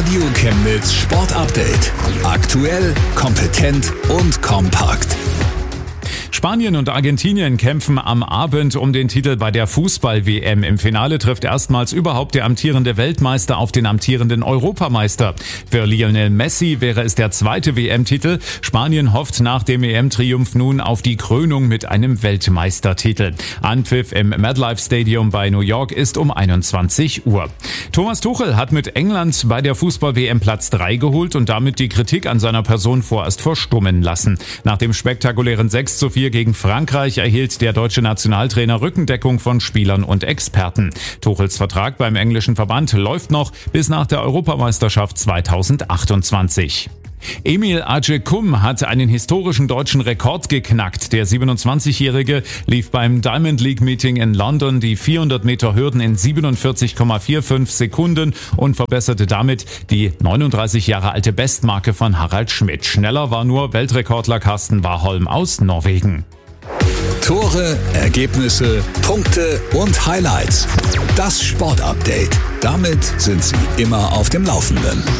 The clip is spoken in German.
Radio Chemnitz Sport Update. Aktuell, kompetent und kompakt. Spanien und Argentinien kämpfen am Abend um den Titel bei der Fußball-WM. Im Finale trifft erstmals überhaupt der amtierende Weltmeister auf den amtierenden Europameister. Für Lionel Messi wäre es der zweite WM-Titel. Spanien hofft nach dem EM-Triumph nun auf die Krönung mit einem Weltmeistertitel. Anpfiff im MetLife Stadium bei New York ist um 21 Uhr. Thomas Tuchel hat mit England bei der Fußball-WM Platz 3 geholt und damit die Kritik an seiner Person vorerst verstummen lassen. Nach dem spektakulären 6:4 gegen Frankreich erhielt der deutsche Nationaltrainer Rückendeckung von Spielern und Experten. Tuchels Vertrag beim englischen Verband läuft noch bis nach der Europameisterschaft 2028. Emil Acekum hat einen historischen deutschen Rekord geknackt. Der 27-Jährige lief beim Diamond League Meeting in London die 400 Meter Hürden in 47,45 Sekunden und verbesserte damit die 39 Jahre alte Bestmarke von Harald Schmidt. Schneller war nur Weltrekordler Carsten Warholm aus Norwegen. Tore, Ergebnisse, Punkte und Highlights. Das Sport Update. Damit sind Sie immer auf dem Laufenden.